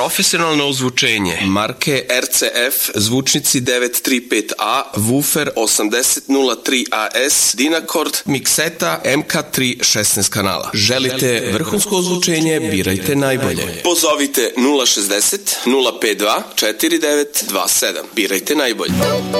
Profesionalno ozvučenje marke RCF, zvučnici 935A, woofer 8003 AS, Dynacord, mikseta MK3 16 kanala. Želite vrhunsko ozvučenje, birajte najbolje. Pozovite 060 052 4927. Birajte najbolje.